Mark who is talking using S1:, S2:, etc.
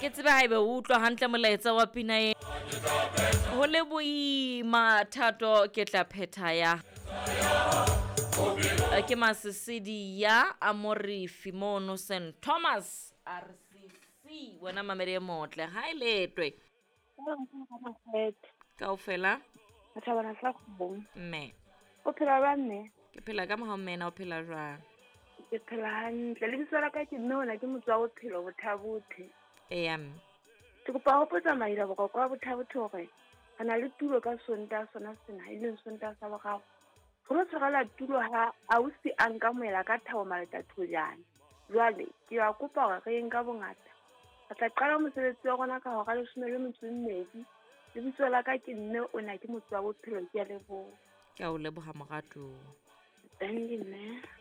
S1: ke tsebe ha ebe o utlwa hantle molaetsa wa pina e ho le boima Thato ke tla phetha ya ke Masisidi ya Amorifi mono St Thomas RCC wena mamere motle ha iletwe kaofela
S2: Thabana sa khubong
S1: mme
S2: o phela banne
S1: ke phela ka mohammena o phela jwang
S2: ke phela hantle le bitso la ka ke nona ke motho wa bophelo bothabothe
S1: em
S2: ke kopa ho potsa maila bokoko wa bothabothe hore ana le tulo ka sonta sona sena ile sonta sa bogago go re tshwarela tulo ha ausi a nka moela ka thabo maleta thojana jwale ke a kopa hore re eng ka bongata a tla qala mosebetsi wa rona ka hora 12 le bitso la ka ke nne o na ke motho wa bophelo ke a leboha
S1: ke a o leboga morato
S2: thank you.